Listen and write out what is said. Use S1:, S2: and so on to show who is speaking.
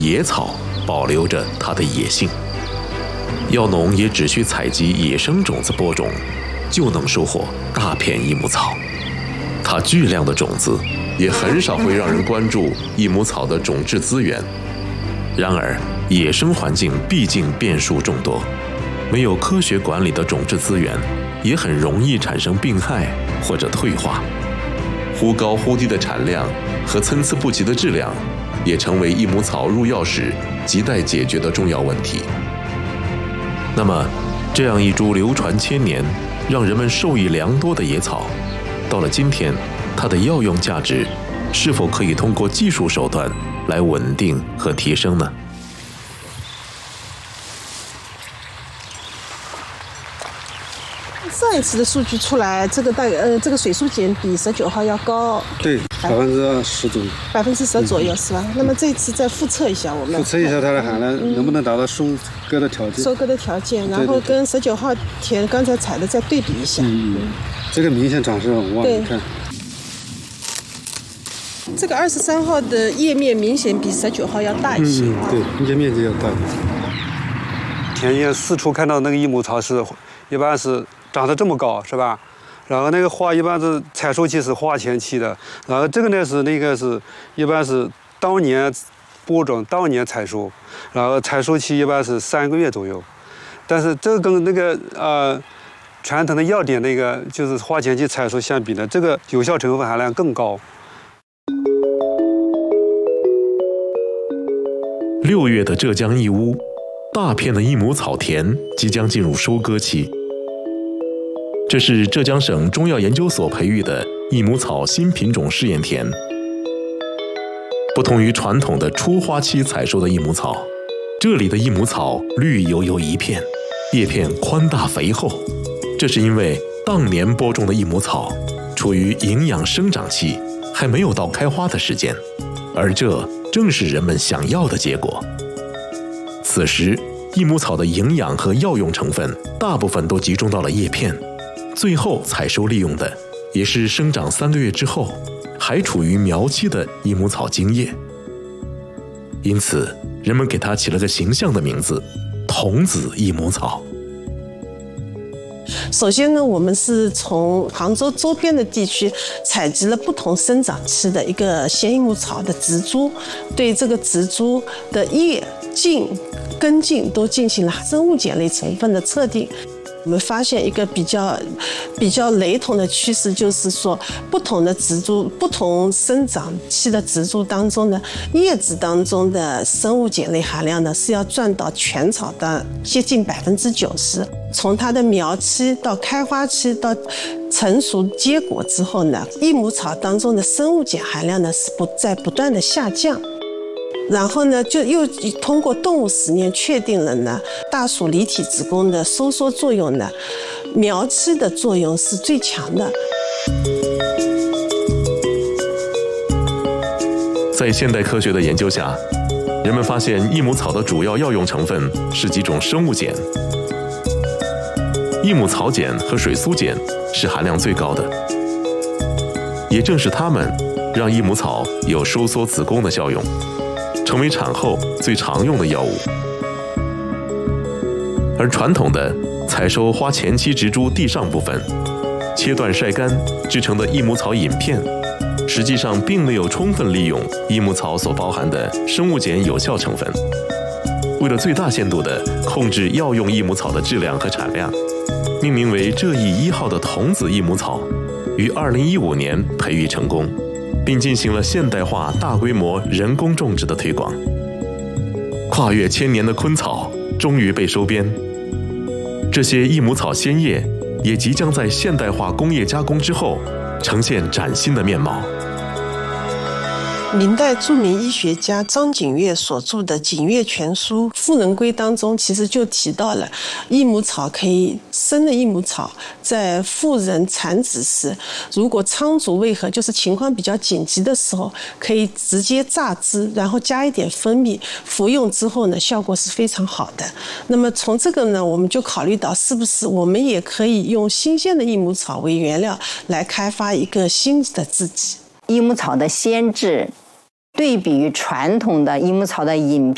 S1: 野草保留着它的野性。药农也只需采集野生种子播种，就能收获大片益母草。它巨量的种子也很少会让人关注益母草的种质资源。然而，野生环境毕竟变数众多，没有科学管理的种质资源，也很容易产生病害或者退化。忽高忽低的产量和参差不齐的质量，也成为益母草入药时亟待解决的重要问题。那么，这样一株流传千年、让人们受益良多的野草，到了今天，它的药用价值是否可以通过技术手段来稳定和提升呢？
S2: 上一次的数据出来，这个水素碱比19号要高，
S3: 对，10%左右
S2: ，10%左右是吧？那么这次再复测一下，我们
S3: 复测一下它的含量能不能达到收割的条件？
S2: 收割的条件，然后跟19号田刚才采的再对比一下。
S3: 这个明显长势很旺，你看。
S2: 这个23号的叶面明显比19号要大一些。
S3: 对，叶面积要大一些。田野四处看到那个益母草是，一般是长得这么高，是吧？然后那个花一般是采收期是花前期的，然后这个呢是一般是当年播种当年采收，然后采收期一般是3个月左右。但是这个跟那个传统的药典那个就是花前期采收相比呢，这个有效成分含量更高。
S1: 6月的浙江义乌，大片的益母草田即将进入收割期。这是浙江省中药研究所培育的益母草新品种试验田。不同于传统的初花期采收的益母草，这里的益母草绿油油一片，叶片宽大肥厚。这是因为当年播种的益母草处于营养生长期，还没有到开花的时间，而这正是人们想要的结果。此时，益母草的营养和药用成分大部分都集中到了叶片，最后采收利用的也是生长3个月之后还处于苗期的益母草茎叶。因此，人们给它起了个形象的名字——童子益母草。
S2: 首先呢，我们是从杭州周边的地区采集了不同生长期的一个鲜益母草的植株，对这个植株的叶、茎、根茎都进行了生物碱类成分的测定。我们发现一个比较雷同的趋势，就是说不同的植株、不同生长期的植株当中呢，叶子当中的生物碱类含量呢是要占到全草的接近90%。从它的苗期到开花期到成熟结果之后呢，益母草当中的生物碱含量呢是在不断的下降。然后呢，就又通过动物实验确定了呢，大鼠离体子宫的收缩作用呢，苗期的作用是最强的。
S1: 在现代科学的研究下，人们发现益母草的主要药用成分是几种生物碱，益母草碱和水苏碱是含量最高的，也正是它们让益母草有收缩子宫的效用，成为产后最常用的药物。而传统的采收花前期植株地上部分，切断晒干制成的益母草饮片，实际上并没有充分利用益母草所包含的生物碱有效成分。为了最大限度地控制药用益母草的质量和产量，命名为浙益1号的童子益母草，于2015年培育成功，并进行了现代化大规模人工种植的推广。跨越1000年的昆草终于被收编，这些益母草鲜叶也即将在现代化工业加工之后呈现崭新的面貌。
S2: 明代著名医学家张景岳所著的《景岳全书·妇人规》当中，其实就提到了益母草可以生的益母草，在妇人产子时，如果仓卒未合，就是情况比较紧急的时候，可以直接榨汁，然后加一点蜂蜜，服用之后呢，效果是非常好的。那么从这个呢，我们就考虑到是不是我们也可以用新鲜的益母草为原料来开发一个新的制剂。
S4: 益母草的鲜制对比于传统的益母草的饮